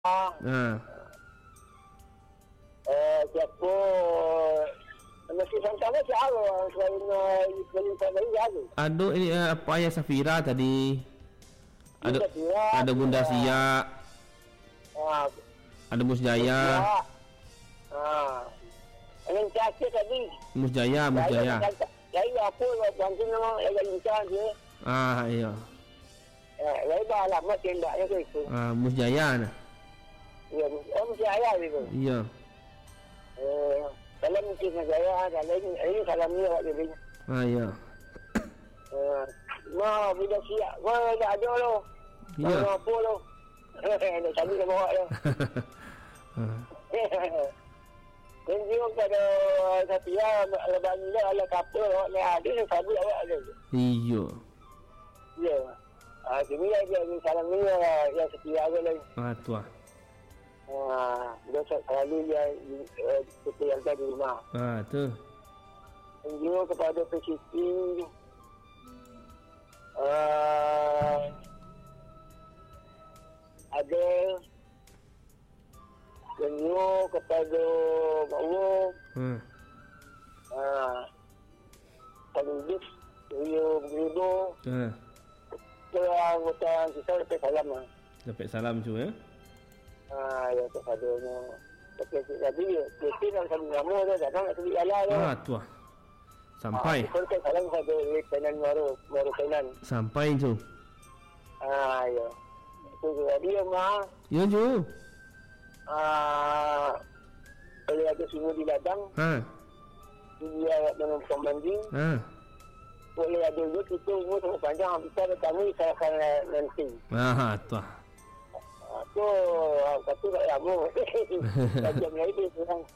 Siapa mesti sama siapa selain Pada tu Ada ini apa ya Safira tadi. Ada Bunda Sia. Ada Musjaya. Yang cakap tadi Musjaya. Saya apa bantu nama yang lincah je. Iya. Saya dah alamat tendaknya tu itu. Musjaya nah. Ya, mesti ayah itu. Iya. Salam mesti saya, ini salam ni awak dia. Iya. Bila siap, dah ada lo. Iya. Apa lo? Dah tadi dah bawa lo. Kunjung pada Satya lepas ni lah ala kapal awak ni ada sabut awak ada. Iya. Ya. Jadi dia salam ni yang Satya ada lagi. Tuah. Dia selalu dia seperti yang tadi rumah. Tu. Kunjung kepada PCC. Ada kunjung kepada Allah. Penduduk Rio Beribu. Anggota kita lepas salam lah. Dapat salam tu ya. Ya tu adanya. Tapi mesti nak salam nama tu, jangan nak sebut Allah tu. Tuah. Sampai. Kontak salam satu penan baru penan. Sampai tu. Ya. Itu dia mah. Ya ju. Kalau ada semua di ladang. Dia dengan pembanding. Boleh ada juga kita umur sama panjang bisa bertemu saya akan nanti. Tuah. Aku kata tak lama. Jam lagi tu sekarang.